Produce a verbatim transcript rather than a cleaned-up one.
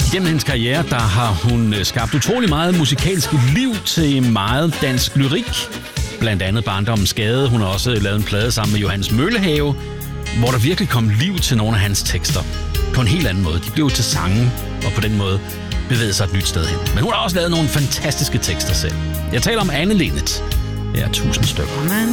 Gennem hendes karriere, der har hun skabt utrolig meget musikalsk liv til meget dansk lyrik. Blandt andet Barndommens Skade. Hun har også lavet en plade sammen med Johannes Møllehave, hvor der virkelig kom liv til nogle af hans tekster. På en helt anden måde. De blev til sange, og på den måde bevægede sig et nyt sted hen. Men hun har også lavet nogle fantastiske tekster selv. Jeg taler om Anne Linnet. Ja, tusind stykker.